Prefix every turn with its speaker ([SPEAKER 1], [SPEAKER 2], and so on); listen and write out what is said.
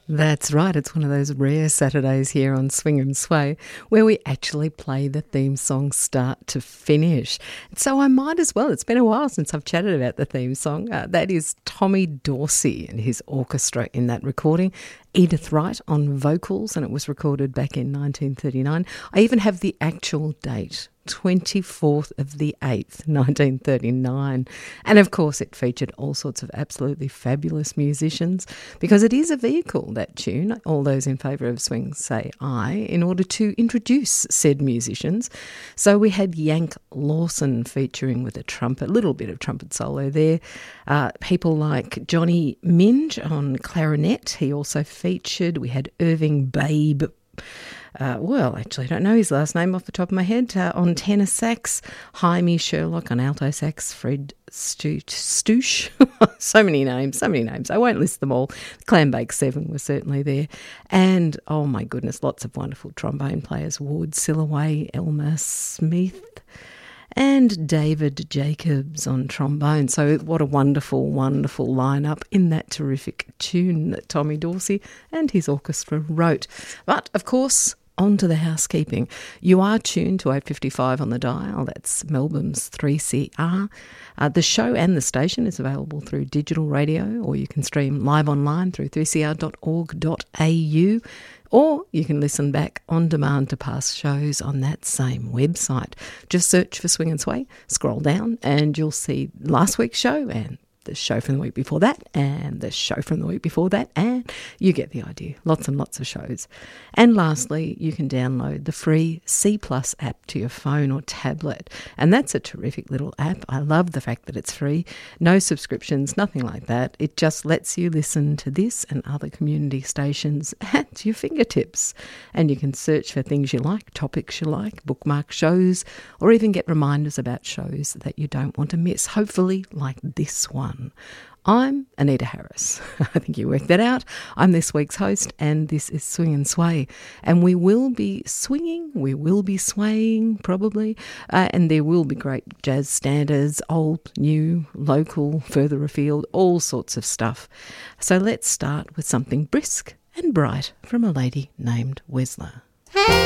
[SPEAKER 1] That's right. It's one of those rare Saturdays here on Swing and Sway where we actually play the theme song start to finish. So I might as well. It's been a while since I've chatted about the theme song. That is Tommy Dorsey and his orchestra in that recording. Edith Wright on vocals, and it was recorded back in 1939. I even have the actual date, 24th of the 8th, 1939. And of course it featured all sorts of absolutely fabulous musicians because it is a vehicle, that tune, All Those in Favour of Swing Say Aye, in order to introduce said musicians. So we had Yank Lawson featuring with a trumpet, a little bit of trumpet solo there. People like Johnny Minge on clarinet, he also featured. We had Irving Babe, actually I don't know his last name off the top of my head, on tenor sax, Jaime Sherlock on alto sax, Fred Stoosh, so many names, I won't list them all. Clambake 7 was certainly there, and oh my goodness, lots of wonderful trombone players, Ward Sillaway, Elmer Smith, and David Jacobs on trombone. So what a wonderful, wonderful lineup in that terrific tune that Tommy Dorsey and his orchestra wrote. But, of course, on to the housekeeping. You are tuned to 855 on the dial. That's Melbourne's 3CR. The show and the station is available through digital radio, or you can stream live online through 3cr.org.au. Or you can listen back on demand to past shows on that same website. Just search for Swing and Sway, scroll down, and you'll see last week's show and the show from the week before that and the show from the week before that, and you get the idea. Lots and lots of shows. And lastly, you can download the free C Plus app to your phone or tablet, and that's a terrific little app. I love the fact that it's free. No subscriptions, nothing like that. It just lets you listen to this and other community stations at your fingertips, and you can search for things you like, topics you like, bookmark shows, or even get reminders about shows that you don't want to miss, hopefully like this one. I'm Anita Harris. I think you worked that out. I'm this week's host, and this is Swing and Sway. And we will be swinging, we will be swaying probably, and there will be great jazz standards, old, new, local, further afield, all sorts of stuff. So let's start with something brisk and bright from a lady named Wesler.